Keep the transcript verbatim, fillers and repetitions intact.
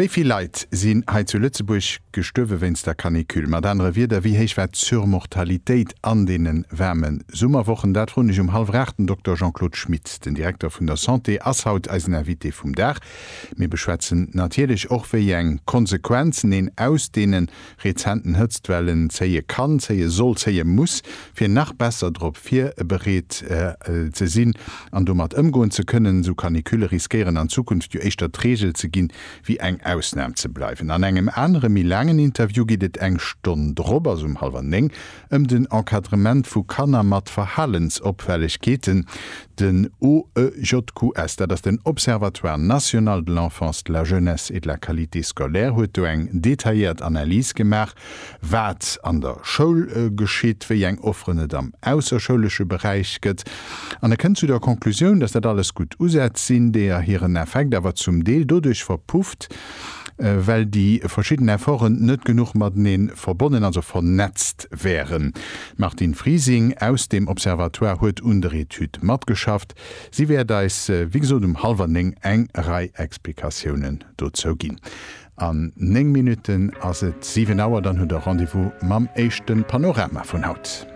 Wieviel Leiit sinn heit zu Lützeburg gestowe wenns der Kanikül, mat andere wieder wie heich wär zur Mortalitéit an denen wärmen Summerwochen dat runnech um halfrechten Doktor Jean-Claude Schmidt, den Direktor vun der Santé ass haut als en Invité vum Dach. mir beschwätzen natierlich och fir eng Konsequenzen en aus denen rezenten Hëtztwellen zeie kann, zeie soll, zeie muss, fir nach besser drop fir bereet äh, ze sinn an do mat ëmgoen ze kënnen, so Kanikülle riskieren an Zukunft jo eichter Tregel ze ginn wie eng Ausnahme ze bleiwen. An engem andere mi langen Interview giet et eng Stunde drüber um halber neng ëm den Enkadrement vu Kanner mat Verhalensopfälligkeiten, den O E J Q S, dat ass den Observatoire National de l'Enfance, de la Jeunesse et de la Qualité Scolaire, huet du eng detailliert Analyse gemacht, wat an der Schoul äh, geschieht, wie eng offenet am ausserschulsche Bereich gëtt. An er kennt zu der Konklusion, dass dat alles gut usetzt sinn, der hireieren Effekt awer zum Deel dodurch verpufft, weil die verschiedenen Erfahrungen nicht genug mit denen verbunden, also vernetzt wären. Martin Friesing aus dem Observatoire hat unsere Etude mitgeschafft. Sie werden als, wie gesagt, um halber eng eng Reihe Explikationen dazu gehen. An neng Minuten, also sieben Uhr, dann hat der Rendezvous mit dem ersten Panorama von Haut.